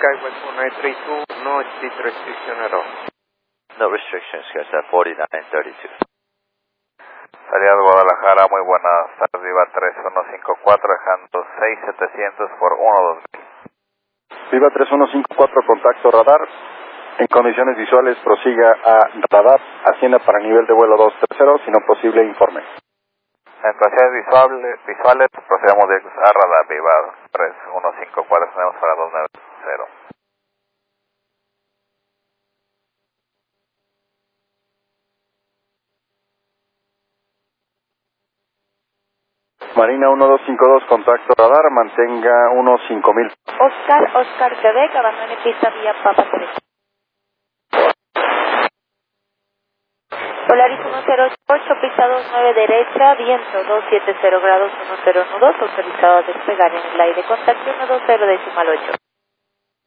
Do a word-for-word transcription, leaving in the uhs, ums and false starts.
Skyway four nine three two, no speed restriction at all. No restrictions, Cessna forty-nine thirty-two. Salida de Guadalajara, muy buenas tardes, Viva tres uno cinco cuatro, dejando seis setecientos por uno dos mil. Viva tres uno cinco cuatro, contacto radar. En condiciones visuales prosiga a radar, ascienda para nivel de vuelo dos treinta, si no posible informe. En condiciones visuales, visuales procedemos de a radar, Viva tres uno cinco cuatro, tenemos para dos nueve cero. Marina uno dos cinco dos, contacto radar, mantenga unos cinco mil. Oscar, Oscar Quebec, abandone pista vía Papa tres. Polaris uno cero ocho, pista dos nueve derecha, viento dos siete cero grados, uno cero nudos, autorizado a despegar en el aire, contacto uno dos cero decimal ocho.